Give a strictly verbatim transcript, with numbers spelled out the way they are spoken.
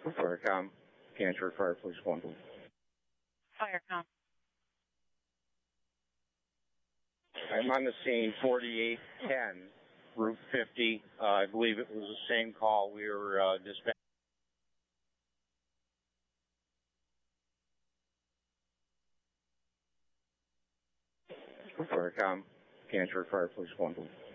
Firecom, Cantor Fire Police one. Firecom. I'm on the scene, forty-eight ten, Route fifty. Uh, I believe it was the same call we were uh, dispatching. Firecom, Cantor Fire Police one.